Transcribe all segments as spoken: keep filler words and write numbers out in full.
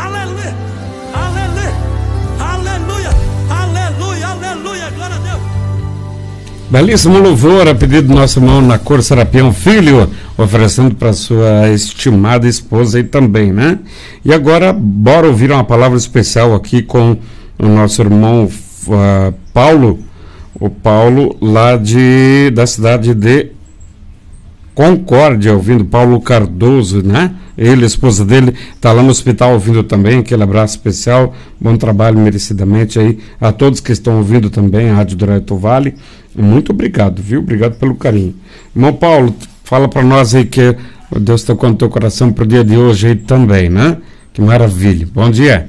Aleluia, aleluia, aleluia, aleluia, aleluia, glória a Deus. Belíssimo louvor a pedido do nosso irmão Nacor Serapião Filho, oferecendo para sua estimada esposa aí também, né? E agora, bora ouvir uma palavra especial aqui com o nosso irmão uh, Paulo, o Paulo lá de, da cidade de Concórdia, ouvindo Paulo Cardoso, né? Ele, a esposa dele, está lá no hospital ouvindo também. Aquele abraço especial, bom trabalho merecidamente aí a todos que estão ouvindo também a Rádio do Reto Vale. Muito obrigado, viu? Obrigado pelo carinho. Irmão Paulo, fala para nós aí que Deus tocou no teu coração para o dia de hoje aí também, né? Que maravilha. Bom dia.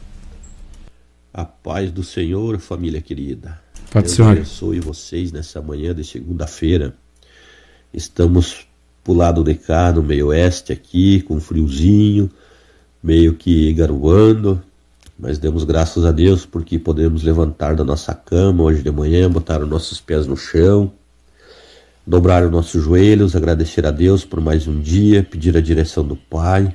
A paz do Senhor, família querida. Pode Deus Senhor. abençoe vocês nessa manhã de segunda-feira. Estamos pro lado de cá, no meio oeste aqui, com friozinho, meio que garoando, mas demos graças a Deus porque podemos levantar da nossa cama hoje de manhã, botar os nossos pés no chão, dobrar os nossos joelhos, agradecer a Deus por mais um dia, pedir a direção do Pai.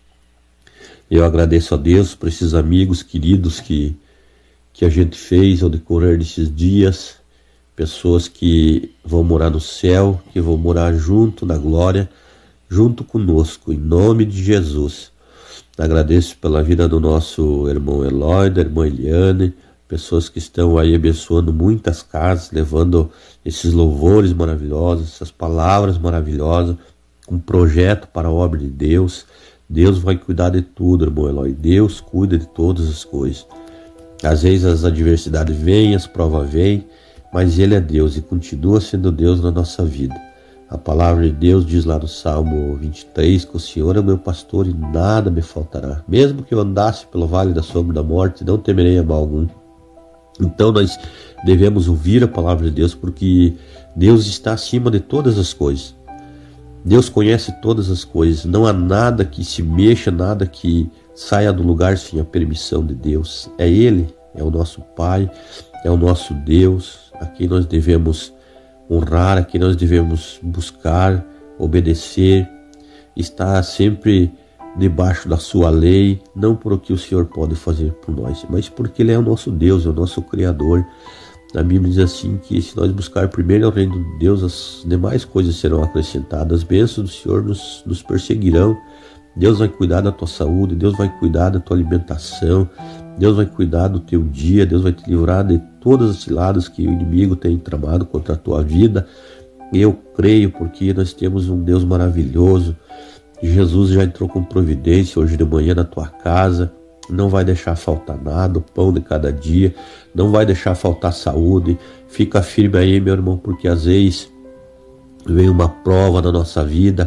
Eu agradeço a Deus por esses amigos queridos que, que a gente fez ao decorrer desses dias, pessoas que vão morar no céu, que vão morar junto na glória, junto conosco, em nome de Jesus. Agradeço pela vida do nosso irmão Eloy, da irmã Eliane, pessoas que estão aí abençoando muitas casas, levando esses louvores maravilhosos, essas palavras maravilhosas, um projeto para a obra de Deus. Deus vai cuidar de tudo, irmão Eloy. Deus cuida de todas as coisas. Às vezes as adversidades vêm, as provas vêm, mas Ele é Deus e continua sendo Deus na nossa vida. A palavra de Deus diz lá no Salmo vinte e três que o Senhor é meu pastor e nada me faltará. Mesmo que eu andasse pelo vale da sombra da morte, não temerei a mal algum. Então nós devemos ouvir a palavra de Deus porque Deus está acima de todas as coisas. Deus conhece todas as coisas. Não há nada que se mexa, nada que saia do lugar sem a permissão de Deus. É Ele, é o nosso Pai, é o nosso Deus, a quem nós devemos honrar, a quem nós devemos buscar, obedecer, estar sempre debaixo da sua lei, não por o que o Senhor pode fazer por nós, mas porque Ele é o nosso Deus, é o nosso Criador. A Bíblia diz assim que se nós buscar primeiro o reino de Deus, as demais coisas serão acrescentadas, as bênçãos do Senhor nos, nos perseguirão. Deus vai cuidar da tua saúde, Deus vai cuidar da tua alimentação, Deus vai cuidar do teu dia, Deus vai te livrar de todas as ciladas que o inimigo tem tramado contra a tua vida. Eu creio porque nós temos um Deus maravilhoso. Jesus já entrou com providência hoje de manhã na tua casa, não vai deixar faltar nada, o pão de cada dia, não vai deixar faltar saúde. Fica firme aí, meu irmão, porque às vezes vem uma prova na nossa vida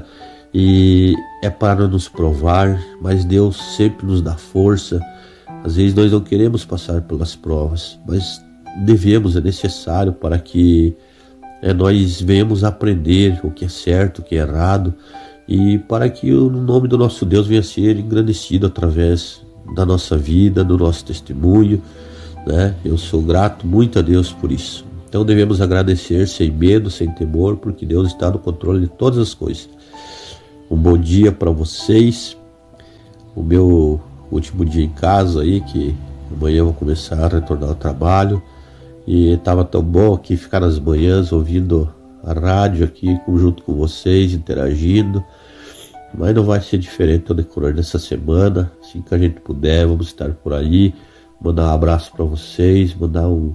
e é para nos provar, mas Deus sempre nos dá força. Às vezes nós não queremos passar pelas provas, mas devemos, é necessário para que é, nós venhamos aprender o que é certo, o que é errado, e para que o nome do nosso Deus venha a ser engrandecido através da nossa vida, do nosso testemunho, né? Eu sou grato muito a Deus por isso. Então devemos agradecer sem medo, sem temor, porque Deus está no controle de todas as coisas. Um bom dia para vocês. O meu último dia em casa aí, que amanhã eu vou começar a retornar ao trabalho, e estava tão bom aqui ficar nas manhãs ouvindo a rádio aqui junto com vocês, interagindo. Mas não vai ser diferente ao decorrer dessa semana. Assim que a gente puder, vamos estar por aí, mandar um abraço para vocês, mandar um,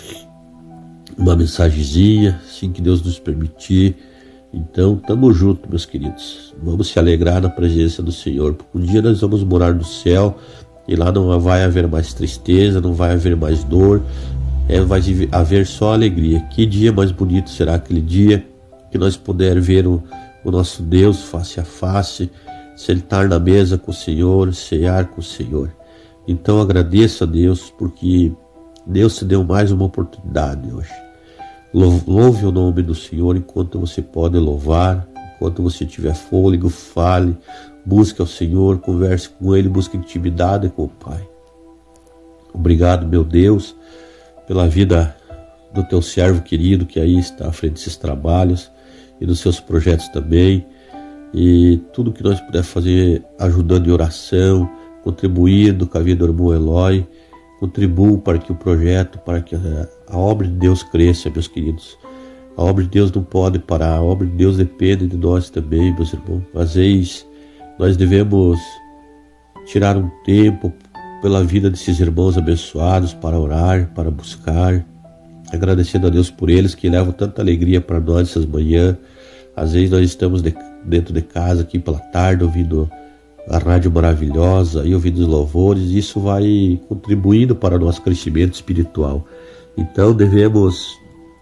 uma mensagenzinha, assim que Deus nos permitir. Então, tamo junto, meus queridos. Vamos se alegrar na presença do Senhor, porque um dia nós vamos morar no céu e lá não vai haver mais tristeza, não vai haver mais dor, é, vai haver só alegria. Que dia mais bonito será aquele dia que nós puder ver o, o nosso Deus face a face, sentar na mesa com o Senhor, cear com o Senhor. Então agradeço a Deus porque Deus te deu mais uma oportunidade hoje. Louve o nome do Senhor enquanto você pode louvar, enquanto você tiver fôlego, fale, busque ao Senhor, converse com Ele, busque intimidade com o Pai. Obrigado, meu Deus, pela vida do teu servo querido que aí está à frente desses trabalhos e dos seus projetos também, e tudo que nós puder fazer ajudando em oração, contribuindo com a vida do irmão Eloy. Contribuam para que o projeto, para que a, a obra de Deus cresça, meus queridos. A obra de Deus não pode parar, a obra de Deus depende de nós também, meus irmãos. Às vezes nós devemos tirar um tempo pela vida desses irmãos abençoados para orar, para buscar, agradecendo a Deus por eles que levam tanta alegria para nós essas manhãs. Às vezes nós estamos de, dentro de casa aqui pela tarde ouvindo a rádio maravilhosa e ouvindo os louvores, e isso vai contribuindo para o nosso crescimento espiritual. Então devemos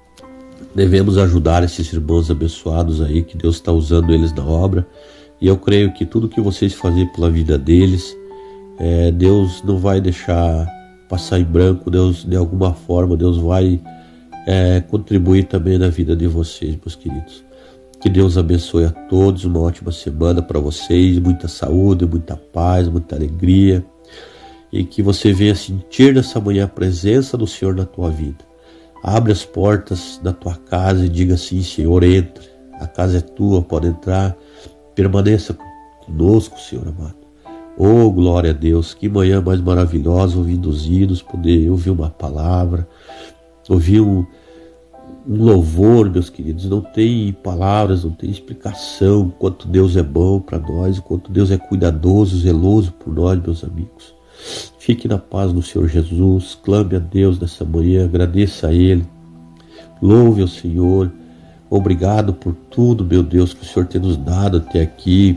devemos ajudar esses irmãos abençoados aí, que Deus está usando eles na obra, e eu creio que tudo que vocês fazem pela vida deles, é, Deus não vai deixar passar em branco. Deus, de alguma forma, Deus vai é, contribuir também na vida de vocês, meus queridos. Que Deus abençoe a todos, uma ótima semana para vocês, muita saúde, muita paz, muita alegria, e que você venha sentir nessa manhã a presença do Senhor na tua vida. Abre as portas da tua casa e diga assim: Senhor, entre, a casa é tua, pode entrar, permaneça conosco, Senhor amado. Oh, glória a Deus, que manhã mais maravilhosa, ouvindo os hinos, poder ouvir uma palavra, ouvir um Um louvor, meus queridos. Não tem palavras, não tem explicação quanto Deus é bom para nós, quanto Deus é cuidadoso, zeloso por nós, meus amigos. Fique na paz do Senhor Jesus, clame a Deus nessa manhã, agradeça a Ele, louve ao Senhor. Obrigado por tudo, meu Deus, que o Senhor tem nos dado até aqui,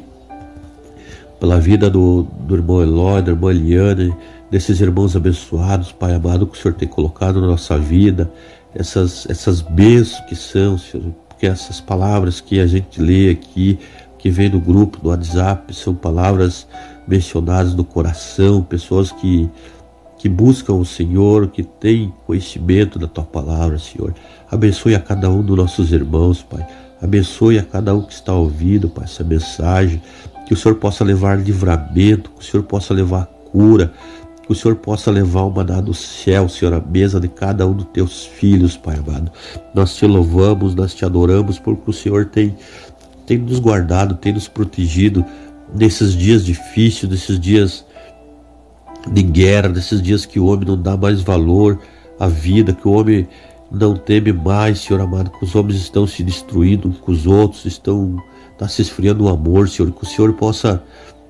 pela vida do, do irmão Eloy, da irmã Eliane, desses irmãos abençoados, Pai amado, que o Senhor tem colocado na nossa vida. Essas, essas bênçãos que são, Senhor, porque essas palavras que a gente lê aqui, que vem do grupo, do WhatsApp, são palavras mencionadas no coração, pessoas que, que buscam o Senhor, que têm conhecimento da Tua palavra, Senhor. Abençoe a cada um dos nossos irmãos, Pai. Abençoe a cada um que está ouvindo, Pai, essa mensagem, que o Senhor possa levar livramento, que o Senhor possa levar cura, que o Senhor possa levar o maná do céu, Senhor, à mesa de cada um dos teus filhos, Pai amado. Nós te louvamos, nós te adoramos, porque o Senhor tem, tem nos guardado, tem nos protegido nesses dias difíceis, nesses dias de guerra, nesses dias que o homem não dá mais valor à vida, que o homem não teme mais, Senhor amado, que os homens estão se destruindo uns com os outros, estão tá se esfriando o amor, Senhor, que o Senhor possa,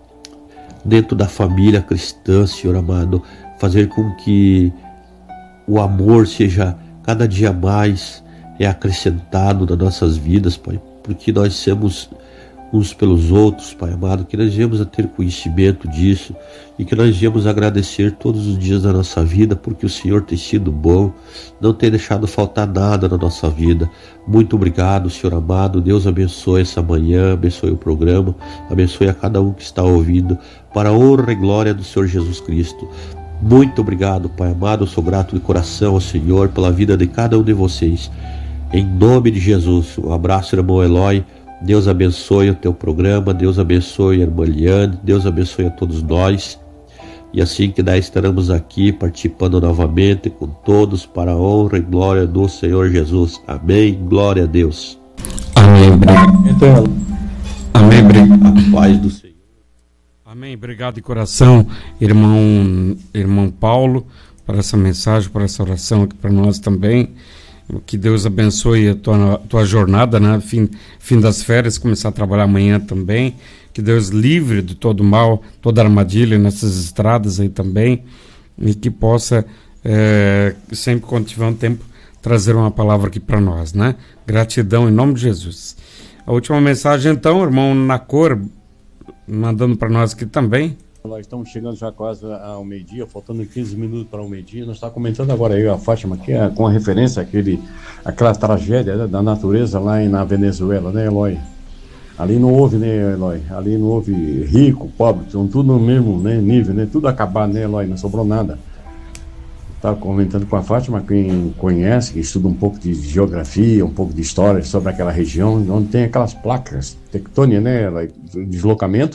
dentro da família cristã, Senhor amado, fazer com que o amor seja cada dia mais é acrescentado nas nossas vidas, Pai, porque nós somos uns pelos outros, Pai amado, que nós viemos a ter conhecimento disso e que nós viemos agradecer todos os dias da nossa vida, porque o Senhor tem sido bom, não tem deixado faltar nada na nossa vida. Muito obrigado, Senhor amado. Deus abençoe essa manhã, abençoe o programa, abençoe a cada um que está ouvindo, para a honra e glória do Senhor Jesus Cristo. Muito obrigado, Pai amado. Eu sou grato de coração ao Senhor pela vida de cada um de vocês. Em nome de Jesus, um abraço, irmão Eloy. Deus abençoe o teu programa, Deus abençoe a irmã Eliane, Deus abençoe a todos nós. E assim que nós estaremos aqui participando novamente com todos para a honra e glória do Senhor Jesus. Amém. Glória a Deus. Amém. Então, Amém. A paz do Senhor. Amém. Obrigado de coração, irmão, irmão Paulo, por essa mensagem, por essa oração aqui para nós também. Que Deus abençoe a tua, tua jornada, né? Fim, fim das férias, começar a trabalhar amanhã também. Que Deus livre de todo mal, toda armadilha nessas estradas aí também. E que possa, é, sempre quando tiver um tempo, trazer uma palavra aqui para nós, né? Gratidão em nome de Jesus. A última mensagem então, irmão Nacor, mandando para nós aqui também. Nós estamos chegando já quase ao meio-dia, faltando quinze minutos para o meio-dia. Nós estamos comentando agora aí a Fátima, que é com a referência àquele, àquela tragédia, né, da natureza lá na Venezuela, né, Eloy? Ali não houve, né, Eloy? Ali não houve rico, pobre, estão tudo no mesmo, né, nível, né? Tudo acabado, né, Eloy? Não sobrou nada. Estava comentando com a Fátima, quem conhece, que estuda um pouco de geografia, um pouco de história sobre aquela região, onde tem aquelas placas tectônicas, né, Eloy? Deslocamento.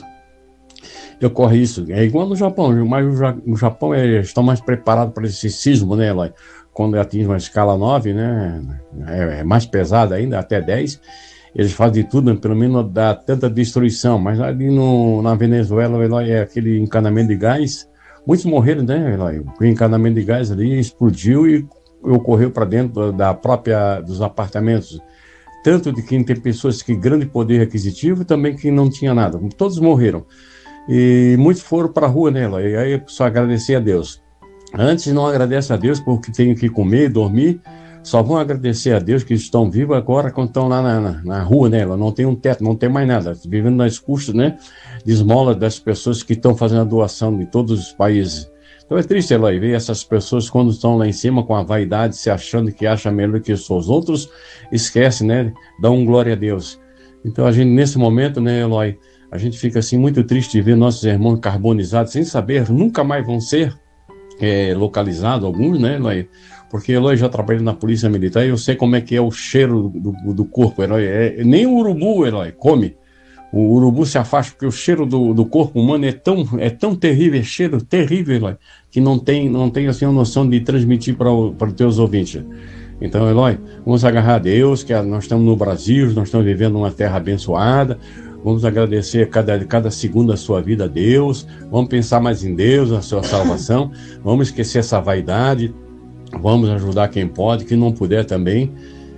E ocorre isso. É igual no Japão, mas no Japão eles estão mais preparados para esse sismo, né, Eloy? Quando atinge uma escala nove, né, é, é mais pesada ainda, até dez. eles fazem de tudo, né, pelo menos dá tanta destruição, mas ali no, na Venezuela, Eloy, é aquele encanamento de gás, muitos morreram, né, Eloy? O encanamento de gás ali explodiu e ocorreu para dentro da própria, dos apartamentos, tanto de quem tem pessoas que grande poder aquisitivo, também quem não tinha nada, todos morreram, e muitos foram para a rua, né, Eloy? E aí só agradecer a Deus. Antes não agradece a Deus porque tem que comer, dormir, só vão agradecer a Deus que estão vivos agora quando estão lá na, na, na rua, né? Ela não tem um teto, não tem mais nada, vivendo nas custas, né, de esmola das pessoas que estão fazendo a doação de todos os países. Então é triste, Eloy, ver essas pessoas quando estão lá em cima com a vaidade, se achando que acha melhor que os outros, esquece, né, dão glória a Deus. Então a gente, nesse momento, né, Eloy, a gente fica assim muito triste de ver nossos irmãos carbonizados, sem saber, nunca mais vão ser é, localizados, alguns, né, Eloy? Porque Eloy já trabalha na polícia militar e eu sei como é que é o cheiro do, do corpo, Eloy. É, nem o urubu, Eloy, come. O urubu se afasta porque o cheiro do, do corpo humano é tão, é tão terrível, é cheiro terrível, Eloy, que não tem, não tem assim, a noção de transmitir para os teus ouvintes. Então, Eloy, vamos agarrar a Deus, que nós estamos no Brasil, nós estamos vivendo numa terra abençoada. Vamos agradecer cada, cada segundo da sua vida a Deus. Vamos pensar mais em Deus, a sua salvação. Vamos esquecer essa vaidade. Vamos ajudar quem pode, quem não puder também,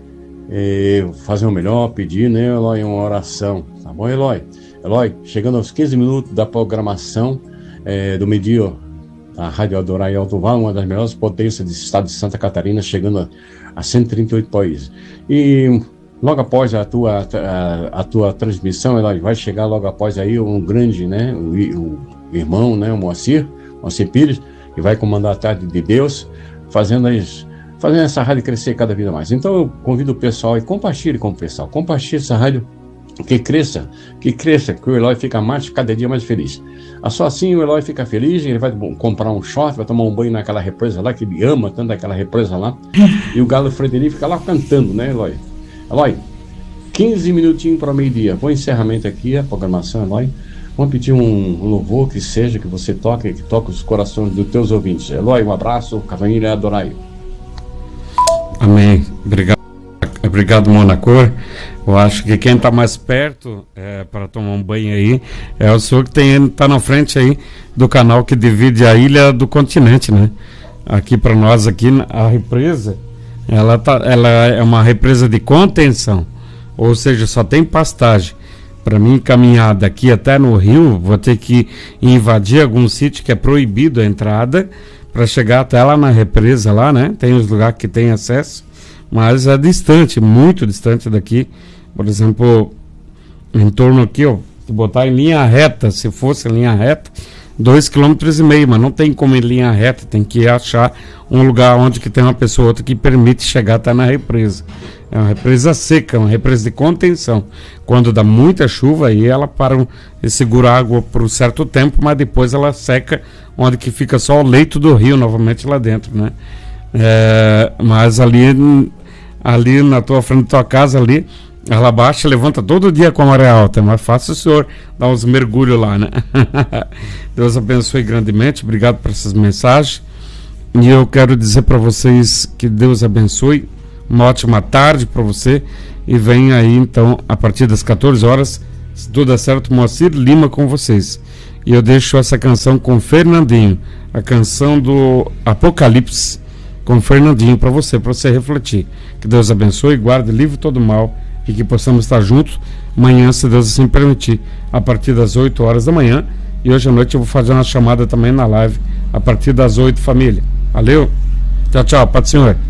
é, fazer o melhor, pedir, né, Eloy, uma oração. Tá bom, Eloy? Eloy, chegando aos quinze minutos da programação é, do meio-dia, a Rádio Adorai Alto Vale, uma das melhores potências do estado de Santa Catarina, chegando a, a cento e trinta e oito países. E logo após a tua, a, a tua transmissão, Eloy, vai chegar logo após aí um grande, né, o, o irmão, né, o Moacir, Moacir Pires, que vai comandar a tarde de Deus, fazendo isso, fazendo essa rádio crescer cada vez mais. Então eu convido o pessoal e compartilhe com o pessoal, compartilhe essa rádio, que cresça, que cresça, que o Eloy fica mais, cada dia mais feliz. Só assim o Eloy fica feliz, ele vai comprar um short, vai tomar um banho naquela represa lá, que ele ama tanto aquela represa lá, e o Galo Frederico fica lá cantando, né, Eloy? Eloy, quinze minutinhos para meio-dia, vou encerramento aqui, a programação, Eloy. Vamos pedir um louvor que seja, que você toque, que toque os corações dos teus ouvintes. Eloy, um abraço, família Adorai. Amém. Obrigado, obrigado, Monacor. Eu acho que quem está mais perto é, para tomar um banho aí é o senhor que está na frente aí do canal que divide a ilha do continente, né? Aqui para nós, aqui a represa, ela, tá, ela é uma represa de contenção, ou seja, só tem pastagem. Para mim caminhar daqui até no rio, vou ter que invadir algum sítio que é proibido a entrada para chegar até lá na represa lá, né? Tem os lugares que tem acesso, mas é distante, muito distante daqui. Por exemplo, em torno aqui, ó, se botar em linha reta, se fosse em linha reta, dois quilômetros e meio, mas não tem como em linha reta, tem que achar um lugar onde que tem uma pessoa ou outra que permite chegar até na represa. É uma represa seca, uma represa de contenção. Quando dá muita chuva, aí ela para e segura a água por um certo tempo, mas depois ela seca, onde que fica só o leito do rio novamente lá dentro, né? É, mas ali, ali na tua frente da tua casa ali, ela baixa e levanta todo dia com a maré alta. É mais fácil o senhor dar uns mergulhos lá, né? Deus abençoe grandemente. Obrigado por essas mensagens. E eu quero dizer para vocês que Deus abençoe. Uma ótima tarde para você. E vem aí, então, a partir das quatorze horas, se tudo der certo, Moacir Lima com vocês. E eu deixo essa canção com Fernandinho, a canção do Apocalipse, com Fernandinho para você, para você refletir. Que Deus abençoe, guarde, livre todo mal e que possamos estar juntos amanhã, se Deus assim permitir, a partir das oito horas da manhã. E hoje à noite eu vou fazer uma chamada também na live a partir das oito, família. Valeu? Tchau, tchau. Paz do Senhor.